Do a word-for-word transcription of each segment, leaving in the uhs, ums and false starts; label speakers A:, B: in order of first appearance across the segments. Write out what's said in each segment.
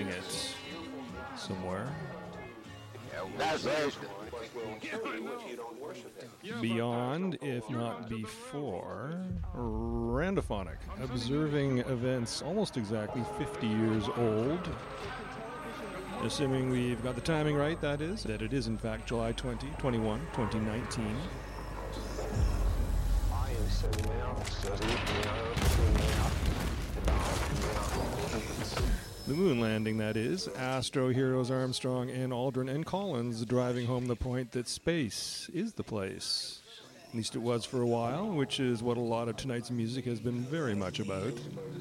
A: finding it somewhere. Beyond, if not before, Randophonic, observing events almost exactly fifty years old. Assuming we've got the timing right, that is, that it is in fact July twentieth, twenty-first, twenty nineteen. The moon landing, that is. Astro heroes Armstrong and Aldrin and Collins driving home the point that space is the place. At least it was for a while, which is what a lot of tonight's music has been very much about.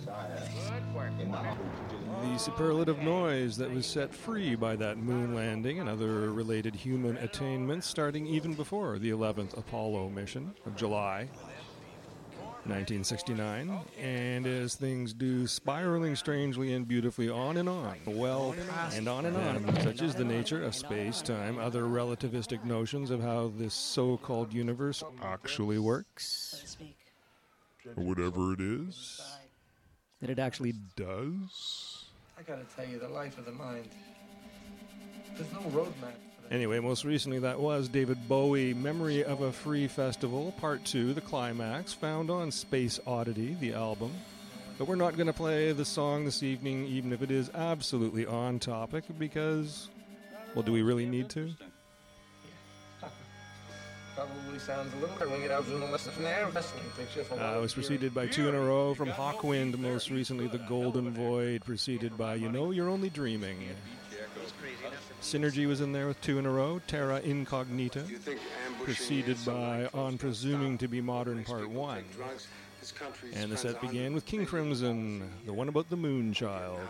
A: The superlative noise that was set free by that moon landing and other related human attainments starting even before the eleventh Apollo mission of July nineteen sixty-nine, and as things do, spiraling strangely and beautifully on and on, well past and on and on, such is the nature of space-time, other relativistic notions of how this so-called universe actually works, or whatever it is that it actually does.
B: I gotta tell you, the life of the mind, there's no roadmap.
A: Anyway, most recently that was David Bowie, Memory of a Free Festival, Part two, the climax, found on Space Oddity, the album. But we're not going to play the song this evening, even if it is absolutely on topic, because, well, do we really need to?
B: Yeah. Probably sounds a little bit when you get out from the list of there.
A: Uh, it was preceded by two in a row from Hawkwind, most recently The Golden Void, preceded by You Know You're Only Dreaming. Synergy was in there with two in a row, Terra Incognita, preceded by On Presuming to Be Modern Part one. And the set began with King Crimson, the one about the Moon Child.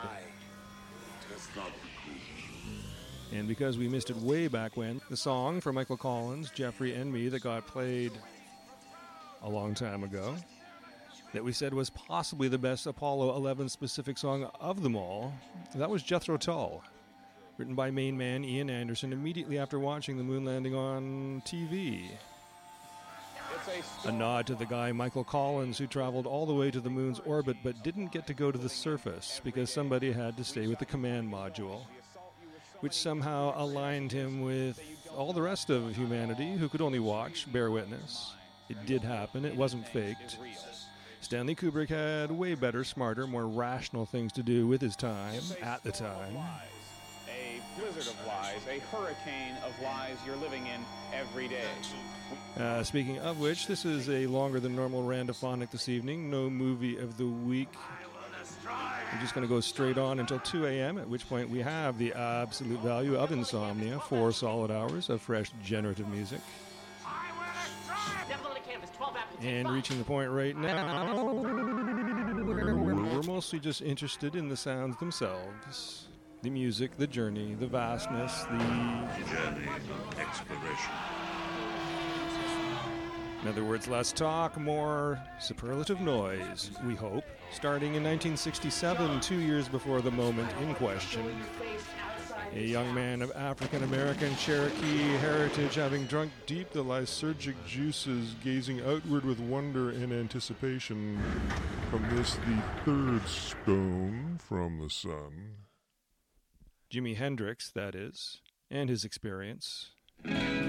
A: And because we missed it way back when, the song for Michael Collins, Jeffrey and me that got played a long time ago, that we said was possibly the best Apollo eleven specific song of them all, that was Jethro Tull. Written by main man Ian Anderson immediately after watching the moon landing on T V. A nod to the guy Michael Collins, who traveled all the way to the moon's orbit but didn't get to go to the surface because somebody had to stay with the command module, which somehow aligned him with all the rest of humanity who could only watch, bear witness. It did happen, it wasn't faked. Stanley Kubrick had way better, smarter, more rational things to do with his time, at the time.
C: A blizzard of lies, a hurricane of lies you're living in every day.
A: Uh, speaking of which, this is a longer than normal Randophonic this evening. No movie of the week. We're just going to go straight on until two a.m., at which point we have the absolute value of Insomnia, four solid hours of fresh, generative music. And reaching the point right now, we're mostly just interested in the sounds themselves. The music, the journey, the vastness, the
D: journey, exploration.
A: In other words, less talk, more superlative noise, we hope. Starting in nineteen sixty-seven, two years before the moment in question. A young man of African-American Cherokee heritage, having drunk deep the lysergic juices, gazing outward with wonder and anticipation from this the third stone from the sun. Jimi Hendrix, that is, and his experience.